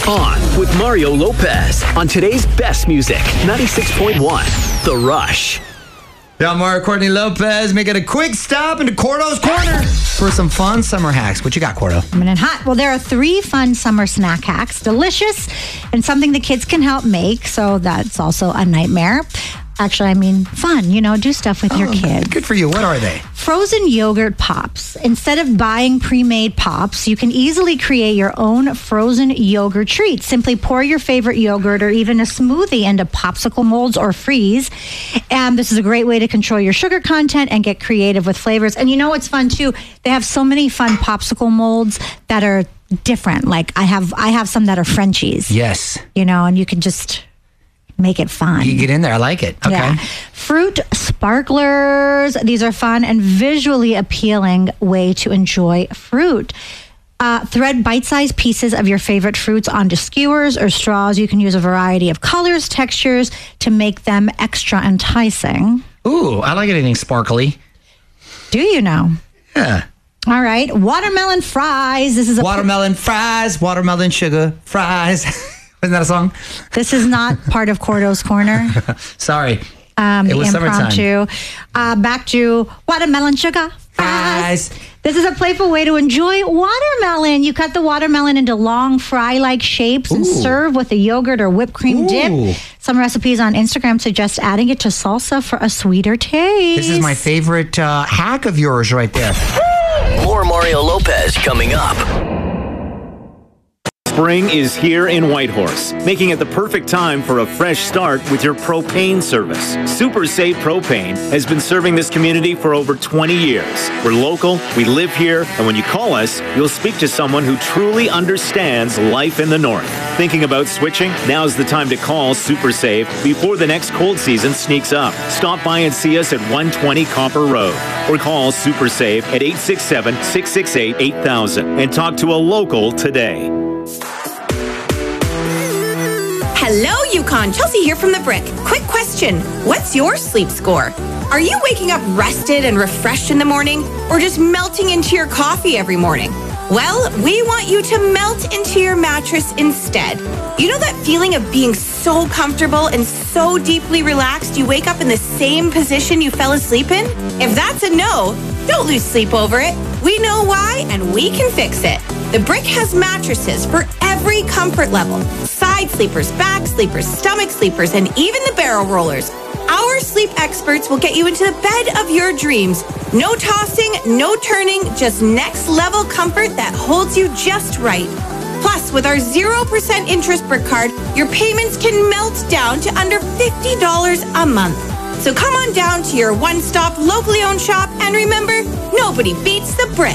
On with Mario Lopez on today's best music, 96.1 The Rush. Yeah, Mario Courtney Lopez making a quick stop into Cordo's Corner for some fun summer hacks. What you got, Cordo? Coming in hot. Well, there are 3 fun summer snack hacks. Delicious and something the kids can help make, so that's also a nightmare. Actually, I mean fun, do stuff with your kids. Good for you. What are they? Frozen yogurt pops. Instead of buying pre-made pops, you can easily create your own frozen yogurt treat. Simply pour your favorite yogurt or even a smoothie into popsicle molds or freeze. And this is a great way to control your sugar content and get creative with flavors. And what's fun too? They have so many fun popsicle molds that are different. Like I have some that are Frenchies. Yes. And you can just make it fun. You get in there. I like it. Okay. Yeah. Fruit sparklers. These are fun and visually appealing way to enjoy fruit. Thread bite-sized pieces of your favorite fruits onto skewers or straws. You can use a variety of colors, textures to make them extra enticing. Ooh, I like anything sparkly. Do you know? Yeah. All right. Watermelon fries. This is watermelon fries, watermelon sugar fries. Isn't that a song? This is not part of Cordo's Corner. Sorry. It was impromptu. Back to watermelon sugar fries. This is a playful way to enjoy watermelon. You cut the watermelon into long fry-like shapes and serve with a yogurt or whipped cream dip. Some recipes on Instagram suggest adding it to salsa for a sweeter taste. This is my favorite hack of yours right there. More Mario Lopez coming up. Spring is here in Whitehorse, making it the perfect time for a fresh start with your propane service. Super Safe Propane has been serving this community for over 20 years. We're local, we live here, and when you call us, you'll speak to someone who truly understands life in the north. Thinking about switching? Now's the time to call Super Safe before the next cold season sneaks up. Stop by and see us at 120 Copper Road, or call Super Safe at 867-668-8000 and talk to a local today. Hello, Yukon. Chelsea here from The Brick. Quick question. What's your sleep score? Are you waking up rested and refreshed in the morning, or just melting into your coffee every morning? Well, we want you to melt into your mattress instead. You know that feeling of being so comfortable and so deeply relaxed you wake up in the same position you fell asleep in? If that's a no, don't lose sleep over it. We know why, and we can fix it. The Brick has mattresses for every comfort level. Side sleepers, back sleepers, stomach sleepers, and even the barrel rollers. Our sleep experts will get you into the bed of your dreams. No tossing, no turning, just next level comfort that holds you just right. Plus, with our 0% interest Brick card, your payments can melt down to under $50 a month. So come on down to your one-stop locally owned shop, and remember, nobody beats the Brick.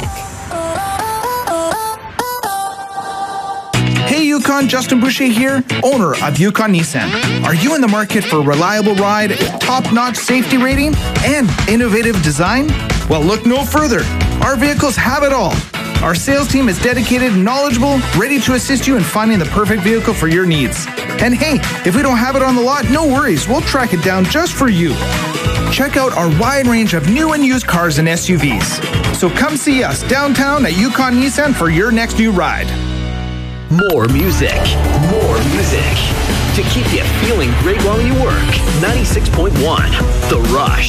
Hey Yukon, Justin Boucher here, owner of Yukon Nissan. Are you in the market for a reliable ride with top-notch safety rating and innovative design? Well, look no further. Our vehicles have it all. Our sales team is dedicated, knowledgeable, ready to assist you in finding the perfect vehicle for your needs. And hey, if we don't have it on the lot, no worries. We'll track it down just for you. Check out our wide range of new and used cars and SUVs. So come see us downtown at Yukon Nissan for your next new ride. More music. More music. To keep you feeling great while you work. 96.1 The Rush.